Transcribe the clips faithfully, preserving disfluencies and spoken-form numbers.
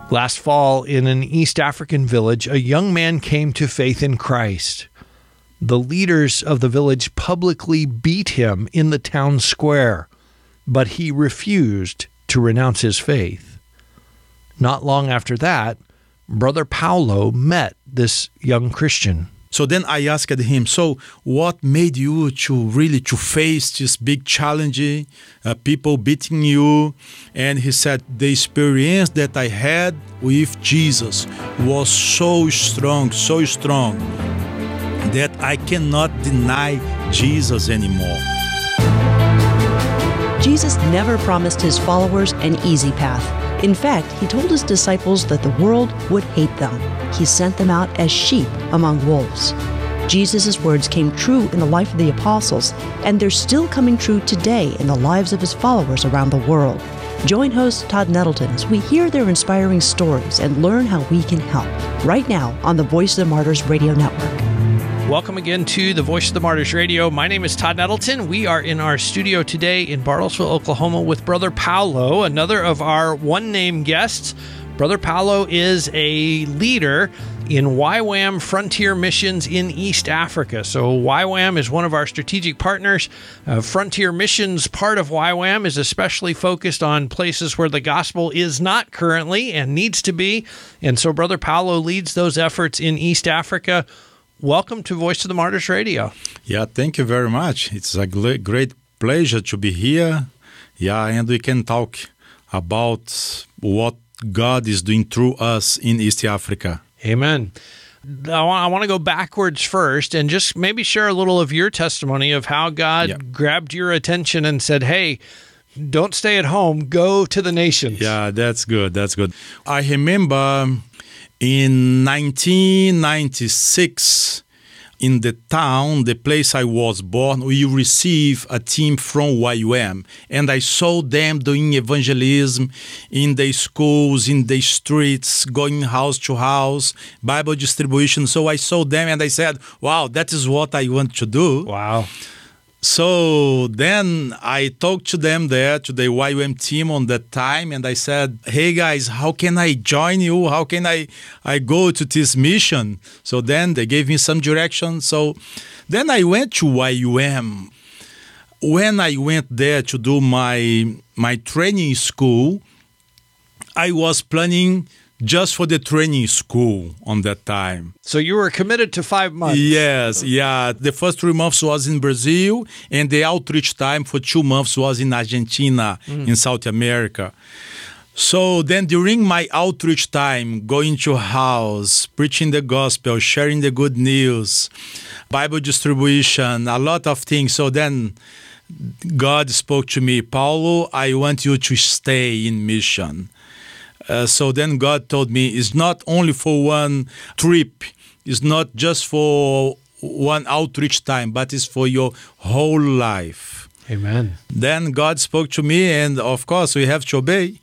Last fall, in an East African village, a young man came to faith in Christ. The leaders of the village publicly beat him in the town square, but he refused to renounce his faith. Not long after that, Brother Paulo met this young Christian. So then I asked him, so what made you to really to face this big challenge, uh, people beating you? And he said, the experience that I had with Jesus was so strong, so strong, that I cannot deny Jesus anymore. Jesus never promised his followers an easy path. In fact, he told his disciples that the world would hate them. He sent them out as sheep among wolves. Jesus' words came true in the life of the apostles, and they're still coming true today in the lives of his followers around the world. Join host Todd Nettleton as we hear their inspiring stories and learn how we can help. Right now on the Voice of the Martyrs Radio Network. Welcome again to the Voice of the Martyrs Radio. My name is Todd Nettleton. We are in our studio today in Bartlesville, Oklahoma with Brother Paulo, another of our one-name guests. Brother Paulo is a leader in Y WAM Frontier Missions in East Africa. So Y WAM is one of our strategic partners. Uh, Frontier Missions, part of Y WAM, is especially focused on places where the gospel is not currently and needs to be. And so Brother Paulo leads those efforts in East Africa. Welcome to Voice of the Martyrs Radio. Yeah, thank you very much. It's a great pleasure to be here. Yeah, and we can talk about what God is doing through us in East Africa. Amen. I want, I want to go backwards first and just maybe share a little of your testimony of how God yeah. grabbed your attention and said, hey, don't stay at home, go to the nations. Yeah, that's good. That's good. I remember in nineteen ninety-six, in the town, the place I was born, we received a team from Y WAM, and I saw them doing evangelism in the schools, in the streets, going house to house, Bible distribution. So I saw them and I said, wow, that is what I want to do. Wow. So then I talked to them there, to the Y WAM team on that time, and I said, hey guys, how can I join you? How can I, I go to this mission? So then they gave me some direction. So then I went to Y WAM. When I went there to do my, my training school, I was planning just for the training school on that time. So you were committed to five months. Yes, yeah. The first three months was in Brazil, and the outreach time for two months was in Argentina, mm. in South America. So then during my outreach time, going to house, preaching the gospel, sharing the good news, Bible distribution, a lot of things. So then God spoke to me, Paulo, I want you to stay in mission. Uh, so then God told me, it's not only for one trip, it's not just for one outreach time, but it's for your whole life. Amen. Then God spoke to me, and of course we have to obey.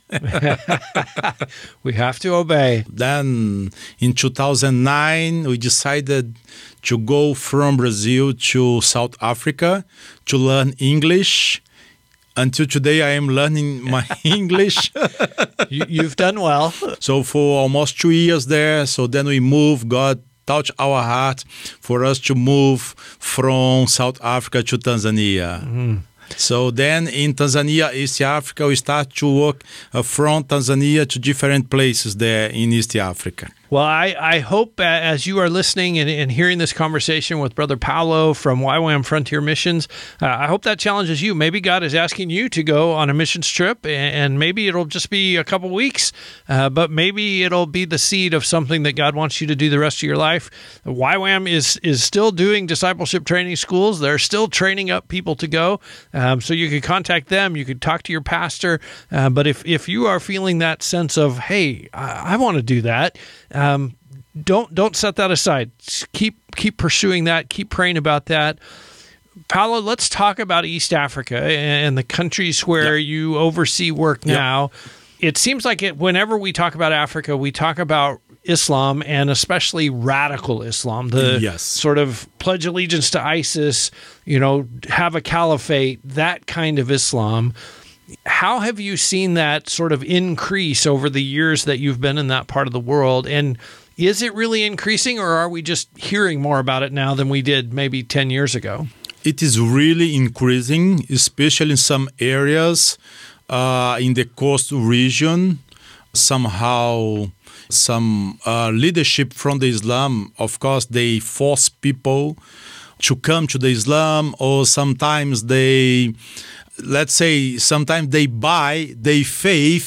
We have to obey. Then in two thousand nine, we decided to go from Brazil to South Africa to learn English. Until today, I am learning my English. you, you've done well. So for almost two years there, so then we moved. God touched our heart for us to move from South Africa to Tanzania. Mm-hmm. So then in Tanzania, East Africa, we start to work uh, from Tanzania to different places there in East Africa. Well, I, I hope uh, as you are listening and, and hearing this conversation with Brother Paulo from Y WAM Frontier Missions, uh, I hope that challenges you. Maybe God is asking you to go on a missions trip, and, and maybe it'll just be a couple weeks, uh, but maybe it'll be the seed of something that God wants you to do the rest of your life. Y WAM is, is still doing discipleship training schools. They're still training up people to go. Um, so you could contact them. You could talk to your pastor. Uh, but if, if you are feeling that sense of, hey, I, I want to do that, Um, don't don't set that aside. Keep keep pursuing that. Keep praying about that. Paulo, let's talk about East Africa and the countries where yep. you oversee work now. Yep. It seems like it, whenever we talk about Africa, we talk about Islam, and especially radical Islam, the yes. sort of pledge allegiance to ISIS, you know, have a caliphate, that kind of Islam. How have you seen that sort of increase over the years that you've been in that part of the world? And is it really increasing, or are we just hearing more about it now than we did maybe ten years ago? It is really increasing, especially in some areas uh, in the coastal region. Somehow, some uh, leadership from the Islam, of course, they force people to come to the Islam, or sometimes they, let's say, sometimes they buy their faith,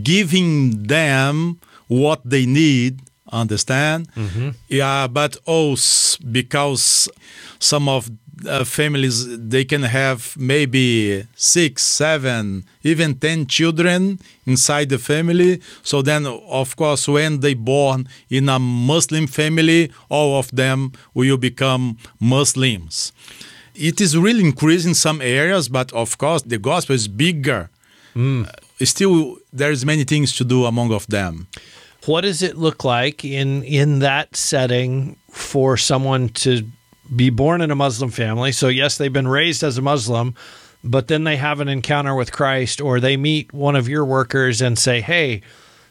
giving them what they need. Understand? Mm-hmm. Yeah, but also because some of uh, families, they can have maybe six, seven, even ten children inside the family. So then, of course, when they born in a Muslim family, all of them will become Muslims. It is really increasing in some areas, but of course, the gospel is bigger. Mm. Uh, still, there's many things to do among of them. What does it look like in, in that setting for someone to be born in a Muslim family? So yes, they've been raised as a Muslim, but then they have an encounter with Christ, or they meet one of your workers and say, hey,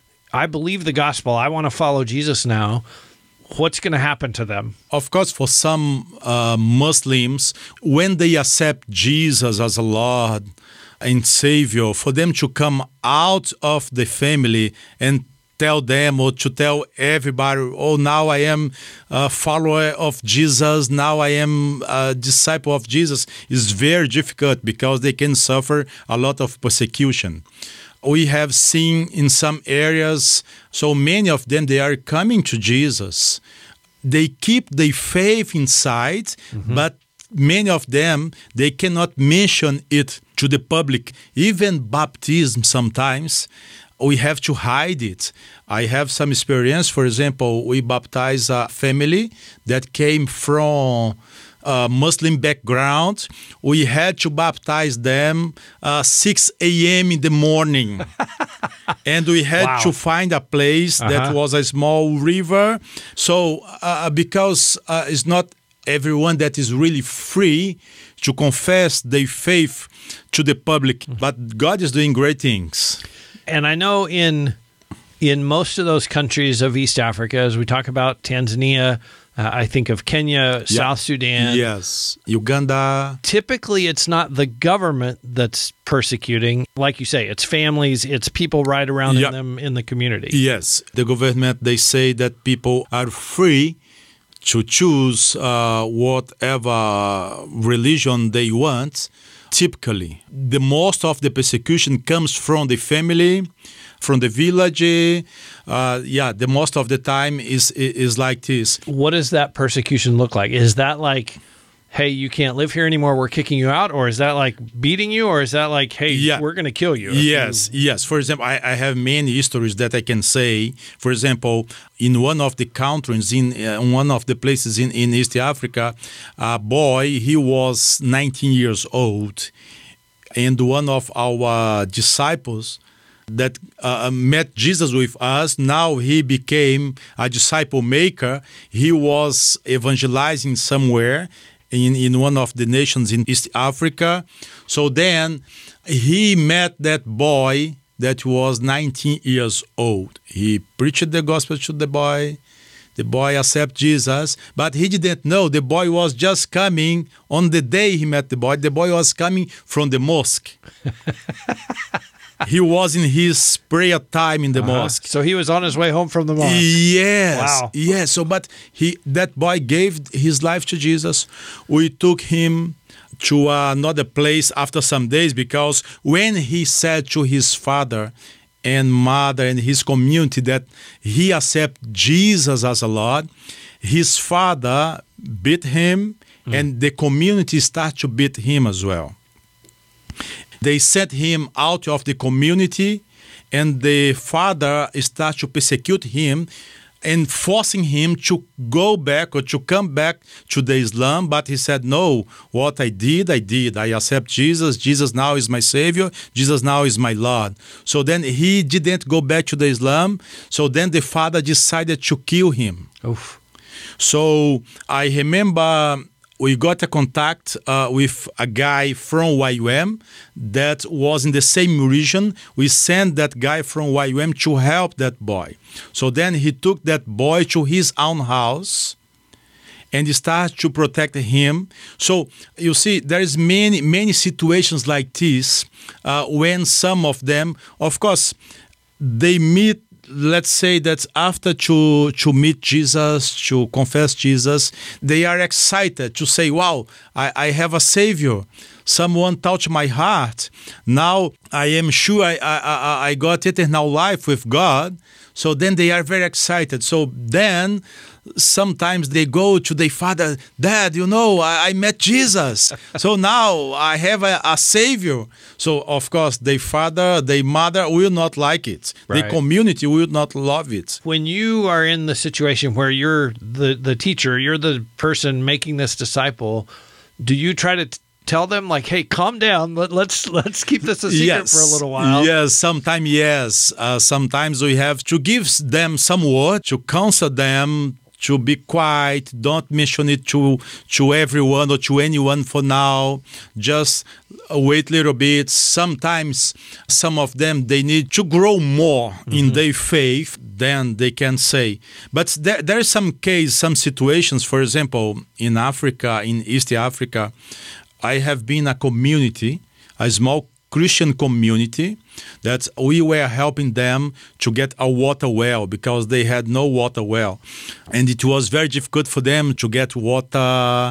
I believe the gospel. I want to follow Jesus now. What's going to happen to them? Of course, for some uh, Muslims, when they accept Jesus as a Lord and Savior, for them to come out of the family and tell them, or to tell everybody, oh, now I am a follower of Jesus, now I am a disciple of Jesus, is very difficult because they can suffer a lot of persecution. We have seen in some areas, so many of them, they are coming to Jesus. They keep their faith inside, mm-hmm. but many of them, they cannot mention it to the public. Even baptism sometimes, we have to hide it. I have some experience. For example, we baptized a family that came from a Muslim background. We had to baptize them uh, six a.m. in the morning. And we had wow. to find a place uh-huh. that was a small river. So uh, because uh, it's not everyone that is really free to confess their faith to the public, but God is doing great things. And I know in in most of those countries of East Africa, as we talk about Tanzania, uh, I think of Kenya, yeah. South Sudan. Yes, Uganda. Typically, it's not the government that's persecuting. Like you say, it's families, it's people right around yeah. in them in the community. Yes, the government, they say that people are free to choose uh, whatever religion they want. Typically, the most of the persecution comes from the family, from the village. Uh, yeah, the most of the time is is like this. What does that persecution look like? Is that like, hey, you can't live here anymore, we're kicking you out? Or is that like beating you? Or is that like, hey, yeah. we're going to kill you? Yes, you... yes. For example, I, I have many stories that I can say. For example, in one of the countries, in uh, one of the places in, in East Africa, a boy, he was nineteen years old. And one of our disciples that uh, met Jesus with us, now he became a disciple maker. He was evangelizing somewhere in, in one of the nations in East Africa. So then he met that boy that was nineteen years old. He preached the gospel to the boy. The boy accepted Jesus, but he didn't know. The boy was just coming on the day he met the boy. The boy was coming from the mosque. He was in his prayer time in the uh-huh. mosque. So he was on his way home from the mosque. Yes. Wow. Yes. So, but he, that boy gave his life to Jesus. We took him to another place after some days, because when he said to his father and mother and his community that he accepted Jesus as a Lord, his father beat him, mm. and the community started to beat him as well. They sent him out of the community, and the father started to persecute him and forcing him to go back or to come back to the Islam. But he said, no, what I did, I did. I accept Jesus. Jesus now is my Savior. Jesus now is my Lord. So then he didn't go back to the Islam. So then the father decided to kill him. Oof. So I remember we got a contact uh, with a guy from Y W A M that was in the same region. We sent that guy from Y W A M to help that boy. So then he took that boy to his own house and started to protect him. So you see, there is many, many situations like this uh, when some of them, of course, they meet. Let's say that after to to meet Jesus, to confess Jesus, they are excited to say, wow, I, I have a Savior. Someone touched my heart. Now I am sure I, I, I got eternal life with God. So then they are very excited. So then sometimes they go to their father, Dad, you know, I, I met Jesus. So now I have a, a Savior. So, of course, their father, their mother will not like it. Right. The community will not love it. When you are in the situation where you're the, the teacher, you're the person making this disciple, do you try to t- tell them, like, hey, calm down, Let, let's let's keep this a secret yes. for a little while? Yes, sometimes, yes. Uh, sometimes we have to give them some word, to counsel them, to be quiet, don't mention it to to everyone or to anyone for now. Just wait a little bit. Sometimes some of them, they need to grow more mm-hmm. in their faith than they can say. But there, there are some cases, some situations, for example, in Africa, in East Africa, I have been a community, a small Christian community, that we were helping them to get a water well because they had no water well. And it was very difficult for them to get water.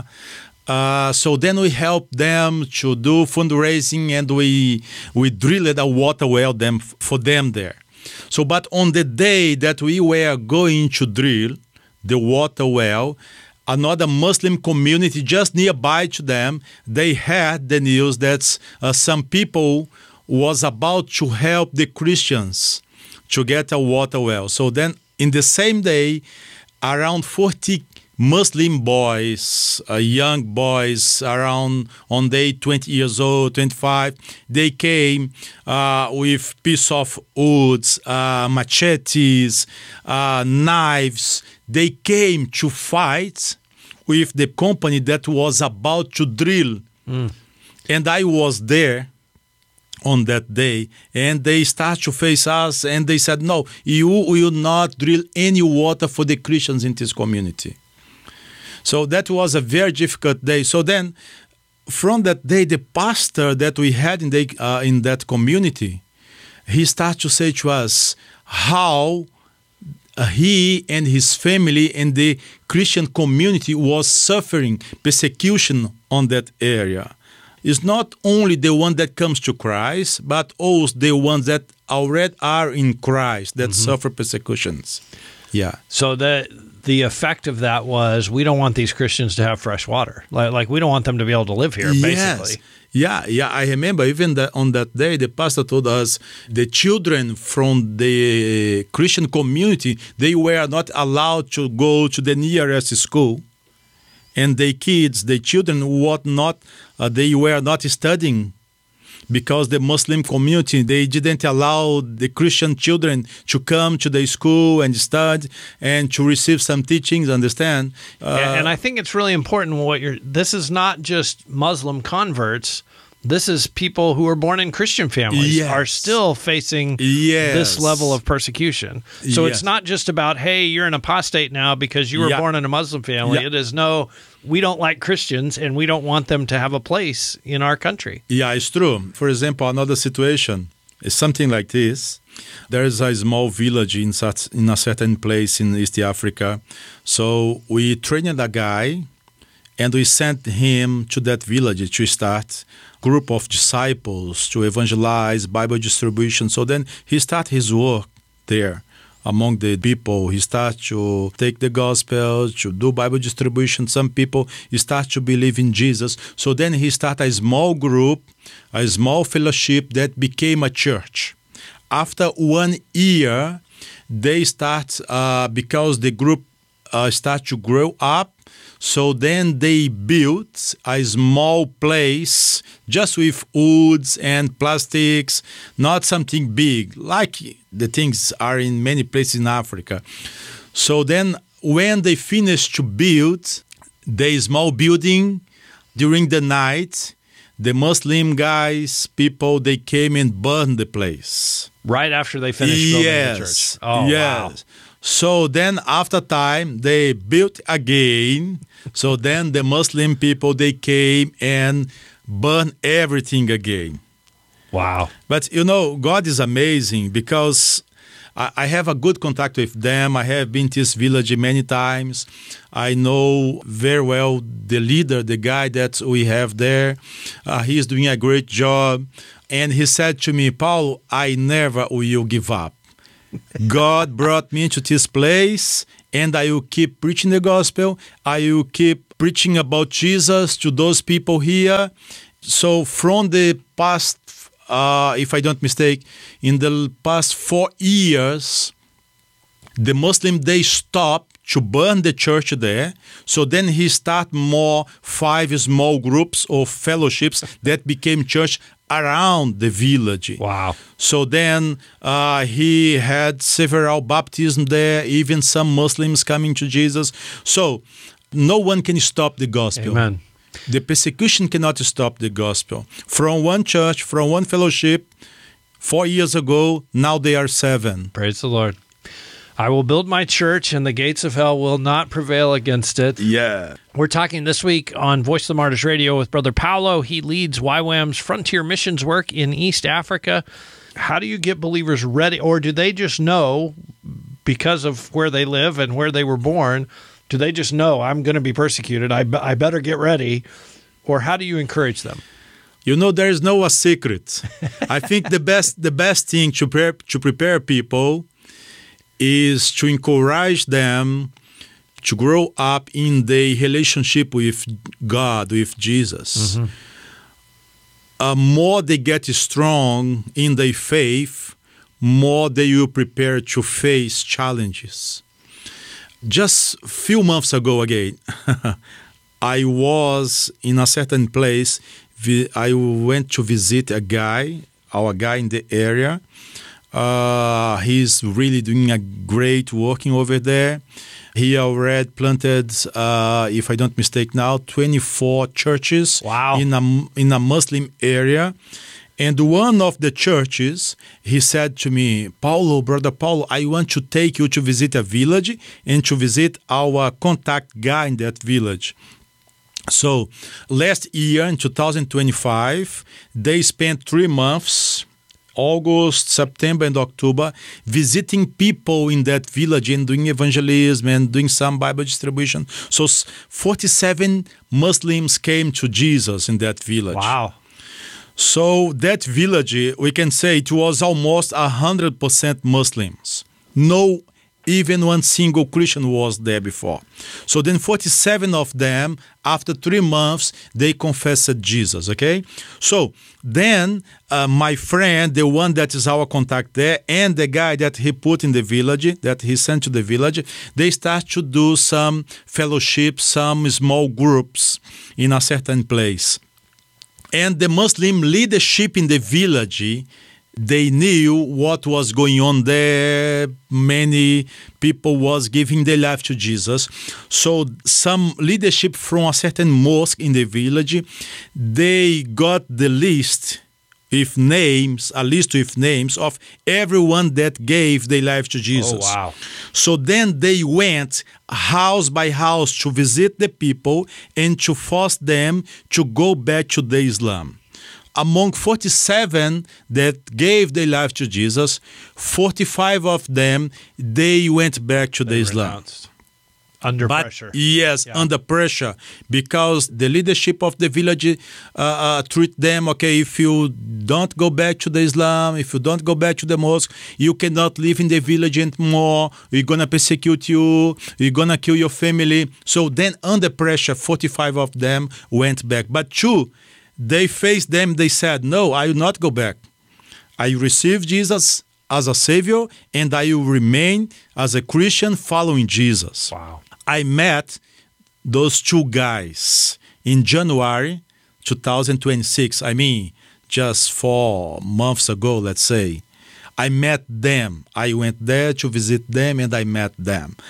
Uh, so then we helped them to do fundraising, and we we drilled a water well them for them there. So, but on the day that we were going to drill the water well, another Muslim community just nearby to them, they had the news that uh, some people was about to help the Christians to get a water well. So then in the same day, around forty Muslim boys, uh, young boys around on day twenty years old, twenty-five, they came uh, with piece of woods, uh, machetes, uh, knives. They came to fight with the company that was about to drill. Mm. And I was there on that day, and they start to face us, and they said, no, you will not drill any water for the Christians in this community. So that was a very difficult day. So then, from that day, the pastor that we had in, the, uh, in that community, he started to say to us how uh, he and his family and the Christian community was suffering persecution on that area. It's not only the one that comes to Christ, but also the ones that already are in Christ that mm-hmm. suffer persecutions. Yeah. So the the effect of that was, we don't want these Christians to have fresh water. Like, like we don't want them to be able to live here, basically. Yes. Yeah, yeah. I remember even that on that day, the pastor told us the children from the Christian community, they were not allowed to go to the nearest school. And the kids, the children, what not, uh, they were not studying because the Muslim community, they didn't allow the Christian children to come to the school and study and to receive some teachings, understand? Uh, and I think it's really important what you're, this is not just Muslim converts. This is people who are born in Christian families yes. are still facing yes. this level of persecution. So yes. it's not just about, hey, you're an apostate now because you were yeah. born in a Muslim family. Yeah. It is, no, we don't like Christians and we don't want them to have a place in our country. Yeah, it's true. For example, another situation is something like this. There is a small village in, such, in a certain place in East Africa. So we trained a guy and we sent him to that village to start group of disciples to evangelize, Bible distribution. So then he started his work there among the people. He started to take the gospel, to do Bible distribution. Some people start to believe in Jesus. So then he started a small group, a small fellowship that became a church. After one year, they start, uh, because the group uh, start to grow up, so then they built a small place just with woods and plastics, not something big, like the things are in many places in Africa. So then when they finished to build, the small building during the night, the Muslim guys, people, they came and burned the place. Right after they finished building yes. the church. Oh, yes. wow. So then after time, they built again. So then the Muslim people, they came and burned everything again. Wow. But, you know, God is amazing because I, I have a good contact with them. I have been to this village many times. I know very well the leader, the guy that we have there. Uh, he is doing a great job. And he said to me, Paulo, I never will give up. God brought me to this place, and I will keep preaching the gospel. I will keep preaching about Jesus to those people here. So from the past, uh, if I don't mistake, in the past four years, the Muslim, they stopped to burn the church there. So then he started more five small groups or fellowships that became church around the village. Wow. So then uh, he had several baptisms there, even some Muslims coming to Jesus. So no one can stop the gospel. Amen. The persecution cannot stop the gospel. From one church, from one fellowship, four years ago, now they are seven. Praise the Lord. I will build my church, and the gates of hell will not prevail against it. Yeah. We're talking this week on Voice of the Martyrs Radio with Brother Paulo. He leads Y WAM's frontier missions work in East Africa. How do you get believers ready, or do they just know, because of where they live and where they were born, do they just know, I'm going to be persecuted, I, be- I better get ready, or how do you encourage them? You know, there is no a secret. I think the best the best thing to prepare, to prepare people is to encourage them to grow up in the relationship with God, with Jesus. Mm-hmm. Uh, more they get strong in their faith, more they will prepare to face challenges. Just a few months ago again, I was in a certain place. I went to visit a guy, our guy in the area. Uh, he's really doing a great working over there. He already planted, uh, if I don't mistake now, twenty-four churches. Wow. in a in a Muslim area. And one of the churches, he said to me, Paulo, Brother Paulo, I want to take you to visit a village and to visit our contact guy in that village. So last year, in two thousand twenty-five, they spent three months, August, September, and October, visiting people in that village and doing evangelism and doing some Bible distribution. So forty-seven Muslims came to Jesus in that village. Wow. So that village, we can say it was almost one hundred percent Muslims. No, even one single Christian was there before. So then forty-seven of them, after three months, they confessed Jesus, okay? So then uh, my friend, the one that is our contact there, and the guy that he put in the village, that he sent to the village, they start to do some fellowship, some small groups in a certain place. And the Muslim leadership in the village, they knew what was going on there. Many people was giving their life to Jesus. So some leadership from a certain mosque in the village, they got the list with names, a list with names of everyone that gave their life to Jesus. Oh, wow. So then they went house by house to visit the people and to force them to go back to the Islam. Among forty-seven that gave their life to Jesus, forty-five of them, they went back to They the Islam. renounced. Under But pressure. yes, Yeah. under pressure, because the leadership of the village uh, uh, treat them, okay, if you don't go back to the Islam, if you don't go back to the mosque, you cannot live in the village anymore, we're going to persecute you, we're going to kill your family. So then under pressure, forty-five of them went back. But two, they faced them, they said, no, I will not go back. I received Jesus as a Savior, and I will remain as a Christian following Jesus. Wow. I met those two guys in January two thousand twenty-six. I mean, just four months ago, let's say. I met them. I went there to visit them, and I met them.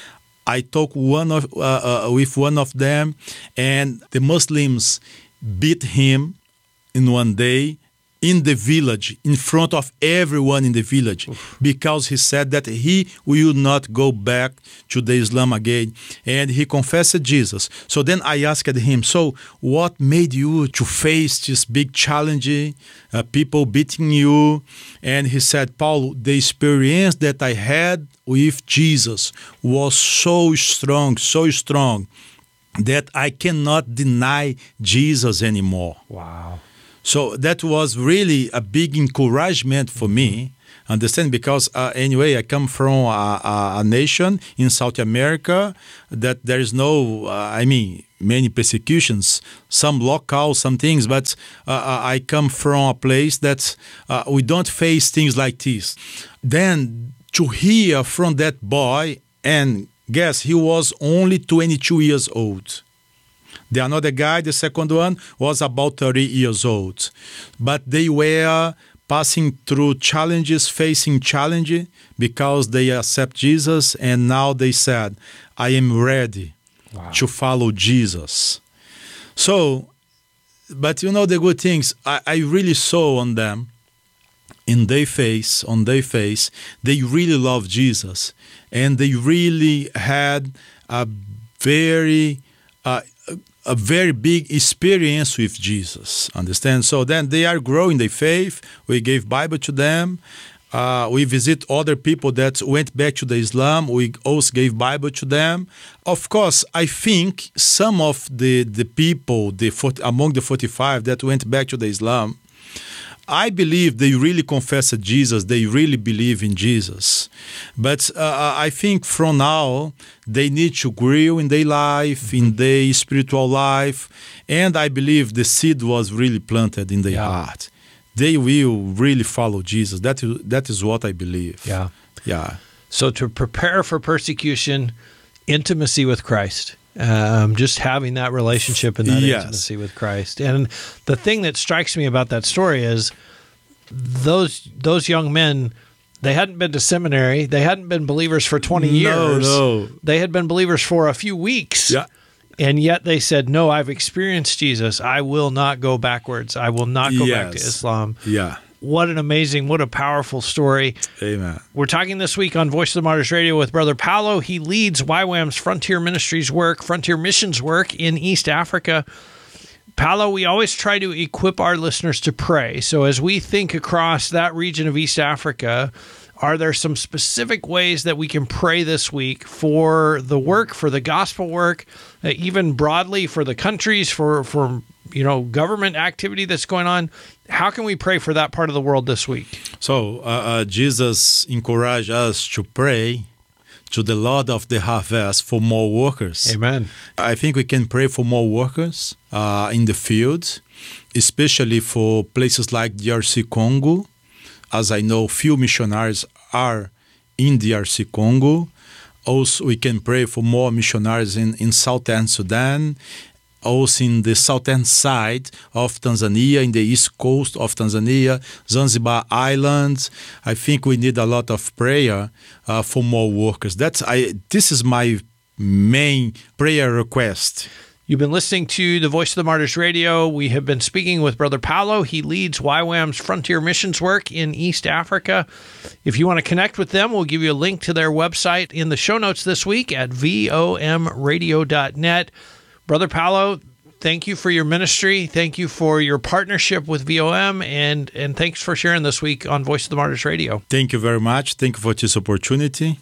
I talked one of uh, uh, with one of them, and the Muslims beat him in one day in the village, in front of everyone in the village, Oof. because he said that he will not go back to the Islam again, and he confessed Jesus. So then I asked him, so what made you to face this big challenge, uh, people beating you? And he said, Paulo, the experience that I had with Jesus was so strong, so strong, that I cannot deny Jesus anymore. Wow. So that was really a big encouragement for me, understand, because uh, anyway, I come from a, a, a nation in South America that there is no, uh, I mean, many persecutions, some local, some things, but uh, I come from a place that uh, we don't face things like this. Then to hear from that boy, and guess he was only twenty-two years old. The another guy, the second one, was about thirty years old. But they were passing through challenges, facing challenge, because they accept Jesus, and now they said, I am ready wow. to follow Jesus. So, but you know the good things, I, I really saw on them, in their face, on their face, they really love Jesus. And they really had a very... Uh, a very big experience with Jesus, understand? So then they are growing their faith. We gave Bible to them. Uh, we visit other people that went back to the Islam. We also gave Bible to them. Of course, I think some of the, the people the among the forty-five that went back to the Islam, I believe they really confessed Jesus. They really believe in Jesus. But uh, I think from now, they need to grow in their life, in their spiritual life. And I believe the seed was really planted in their yeah. heart. They will really follow Jesus. That is, that is what I believe. Yeah. Yeah. So to prepare for persecution, intimacy with Christ. Um, just having that relationship and that yes. intimacy with Christ. And the thing that strikes me about that story is those those young men, they hadn't been to seminary. They hadn't been believers for twenty years. No, no. They had been believers for a few weeks. Yeah. And yet they said, no, I've experienced Jesus. I will not go backwards. I will not go yes. back to Islam. Yeah. What an amazing, what a powerful story. Amen. We're talking this week on Voice of the Martyrs Radio with Brother Paulo. He leads Y WAM's Frontier Ministries work, Frontier Missions work in East Africa. Paulo, we always try to equip our listeners to pray. So as we think across that region of East Africa, are there some specific ways that we can pray this week for the work, for the gospel work, uh, even broadly for the countries, for, for you know, government activity that's going on? How can we pray for that part of the world this week? So uh, uh, Jesus encouraged us to pray to the Lord of the harvest for more workers. Amen. I think we can pray for more workers uh, in the field, especially for places like D R C Congo. As I know, few missionaries are in D R C Congo. Also, we can pray for more missionaries in, in Southern Sudan, also in the southern side of Tanzania, in the east coast of Tanzania, Zanzibar Islands. I think we need a lot of prayer uh, for more workers. That's I. This is my main prayer request. You've been listening to the Voice of the Martyrs Radio. We have been speaking with Brother Paulo. He leads Y WAM's Frontier Missions work in East Africa. If you want to connect with them, we'll give you a link to their website in the show notes this week at V O M radio dot net. Brother Paulo, thank you for your ministry. Thank you for your partnership with V O M, and, and thanks for sharing this week on Voice of the Martyrs Radio. Thank you very much. Thank you for this opportunity.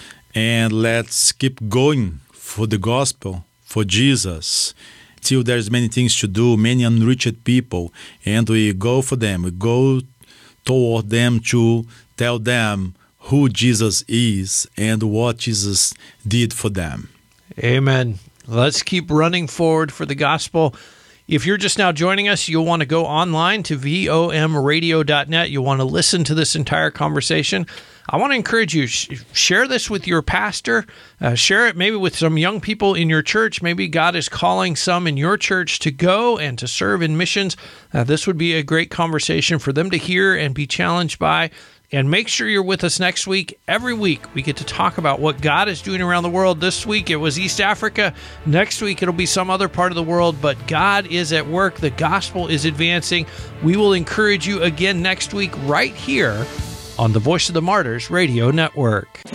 And let's keep going for the gospel, for Jesus, till there's many things to do, many unreached people, and we go for them. We go toward them to tell them who Jesus is and what Jesus did for them. Amen. Let's keep running forward for the gospel. If you're just now joining us, you'll want to go online to V O M radio dot net. You'll want to listen to this entire conversation. I want to encourage you, sh- share this with your pastor. Uh, share it maybe with some young people in your church. Maybe God is calling some in your church to go and to serve in missions. Uh, this would be a great conversation for them to hear and be challenged by. And make sure you're with us next week. Every week, we get to talk about what God is doing around the world. This week, it was East Africa. Next week, it'll be some other part of the world. But God is at work. The gospel is advancing. We will encourage you again next week right here on the Voice of the Martyrs Radio Network.